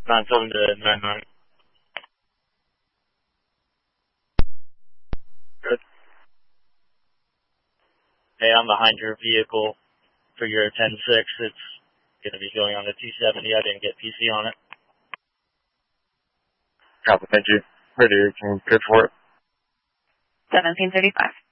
97 to 99. Good. Hey, I'm behind your vehicle for your 10-6. It's going to be going on the 270. I didn't get PC on it. Copy, thank you. Ready, good for it. 1735.